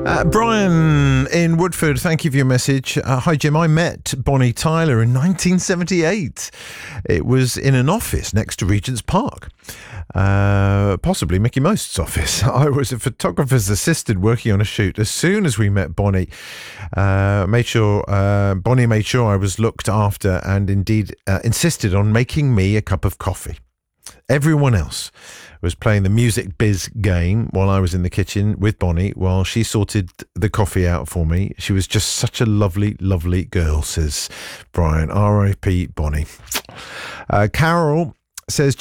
Brian in Woodford, thank you for your message. Hi Jim, I met Bonnie Tyler in 1978. It was in an office next to Regent's Park. Possibly Mickey Most's office. I was a photographer's assistant working on a shoot. As soon as we met Bonnie, Bonnie made sure I was looked after and indeed insisted on making me a cup of coffee. Everyone else was playing the Music Biz game while I was in the kitchen with Bonnie while she sorted the coffee out for me. She was just such a lovely, lovely girl, says Brian. R.I.P. Bonnie. Carol says,